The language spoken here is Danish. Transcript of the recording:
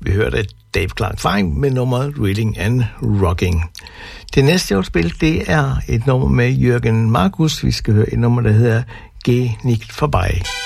Vi hørte Dave Clark 5 med nummeret Reeling and Rocking. Det næste, jeg vil spille, det er et nummer med Jürgen Markus. Vi skal høre et nummer, der hedder Geh nicht vorbei.